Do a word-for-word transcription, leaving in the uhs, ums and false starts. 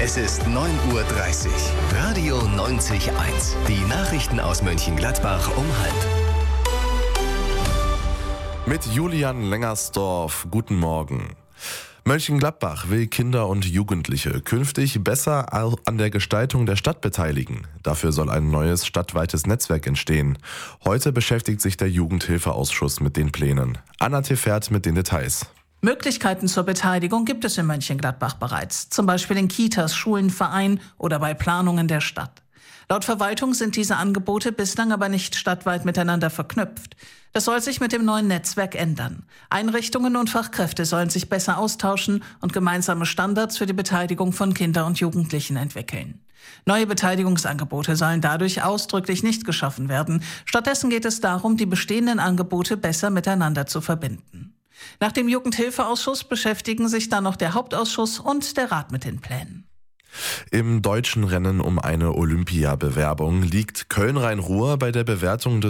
Es ist neun Uhr dreißig. Radio neunzig Komma eins. Die Nachrichten aus Mönchengladbach um halb. Mit Julian Lengersdorf. Guten Morgen. Mönchengladbach will Kinder und Jugendliche künftig besser an der Gestaltung der Stadt beteiligen. Dafür soll ein neues stadtweites Netzwerk entstehen. Heute beschäftigt sich der Jugendhilfeausschuss mit den Plänen. Anna Tefert mit den Details. Möglichkeiten zur Beteiligung gibt es in Mönchengladbach bereits, zum Beispiel in Kitas, Schulen, Vereinen oder bei Planungen der Stadt. Laut Verwaltung sind diese Angebote bislang aber nicht stadtweit miteinander verknüpft. Das soll sich mit dem neuen Netzwerk ändern. Einrichtungen und Fachkräfte sollen sich besser austauschen und gemeinsame Standards für die Beteiligung von Kindern und Jugendlichen entwickeln. Neue Beteiligungsangebote sollen dadurch ausdrücklich nicht geschaffen werden. Stattdessen geht es darum, die bestehenden Angebote besser miteinander zu verbinden. Nach dem Jugendhilfeausschuss beschäftigen sich dann noch der Hauptausschuss und der Rat mit den Plänen. Im deutschen Rennen um eine Olympiabewerbung liegt Köln-Rhein-Ruhr bei der Bewertung des